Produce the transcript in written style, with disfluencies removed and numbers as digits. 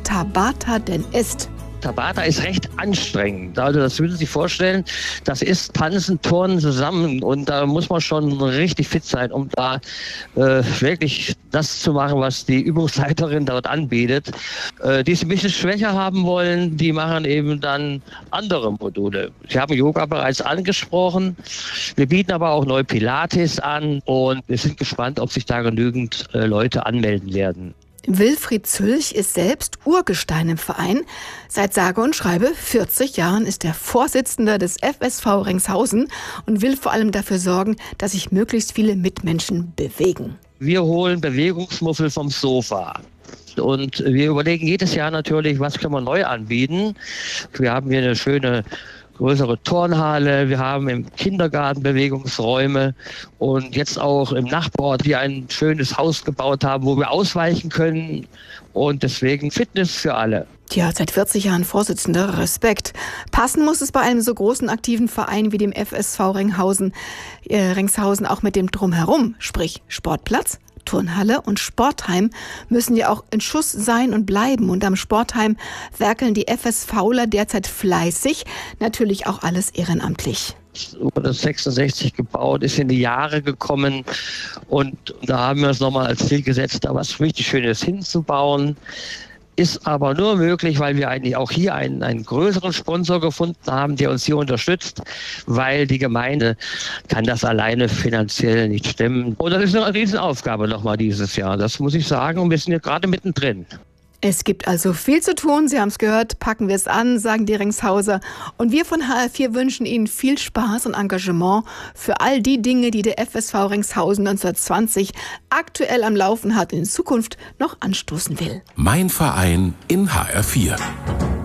Tabata denn ist. Tabata ist recht anstrengend. Also das müssen Sie sich vorstellen, das ist Tanzen, Turnen zusammen und da muss man schon richtig fit sein, um da wirklich das zu machen, was die Übungsleiterin dort anbietet. Die es ein bisschen schwächer haben wollen, die machen eben dann andere Module. Sie haben Yoga bereits angesprochen. Wir bieten aber auch neu Pilates an und wir sind gespannt, ob sich da genügend Leute anmelden werden. Wilfried Zülch ist selbst Urgestein im Verein. Seit sage und schreibe 40 Jahren ist er Vorsitzender des FSV Rengshausen und will vor allem dafür sorgen, dass sich möglichst viele Mitmenschen bewegen. Wir holen Bewegungsmuffel vom Sofa. Und wir überlegen jedes Jahr natürlich, was können wir neu anbieten. Wir haben hier eine schöne größere Turnhalle, wir haben im Kindergarten Bewegungsräume und jetzt auch im Nachbarort, die ein schönes Haus gebaut haben, wo wir ausweichen können und deswegen Fitness für alle. Ja, seit 40 Jahren Vorsitzender, Respekt. Passen muss es bei einem so großen aktiven Verein wie dem FSV Rengshausen auch mit dem Drumherum, sprich Sportplatz, Turnhalle und Sportheim müssen ja auch in Schuss sein und bleiben. Und am Sportheim werkeln die FSVler derzeit fleißig, natürlich auch alles ehrenamtlich. Wurde 66 gebaut, ist in die Jahre gekommen und da haben wir uns nochmal als Ziel gesetzt, da was richtig Schönes hinzubauen. Ist aber nur möglich, weil wir eigentlich auch hier einen größeren Sponsor gefunden haben, der uns hier unterstützt, weil die Gemeinde kann das alleine finanziell nicht stemmen. Und das ist eine Riesenaufgabe nochmal dieses Jahr, das muss ich sagen, und wir sind hier gerade mittendrin. Es gibt also viel zu tun, Sie haben es gehört, packen wir es an, sagen die Rengshauser. Und wir von HR4 wünschen Ihnen viel Spaß und Engagement für all die Dinge, die der FSV Rengshausen 1920 aktuell am Laufen hat und in Zukunft noch anstoßen will. Mein Verein in HR4.